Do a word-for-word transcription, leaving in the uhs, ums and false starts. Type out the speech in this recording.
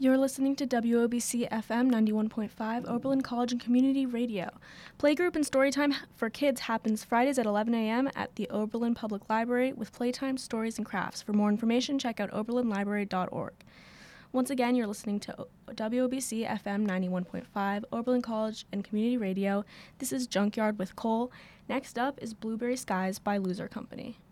You're listening to W O B C F M ninety-one point five, Oberlin College and Community Radio. Playgroup and Storytime for Kids happens Fridays at eleven a.m. at the Oberlin Public Library with playtime, stories, and crafts. For more information, check out oberlin library dot org. Once again, you're listening to W O B C F M ninety-one point five, Oberlin College and Community Radio. This is Junkyard with Cole. Next up is Blueberry Skies by Loser Company.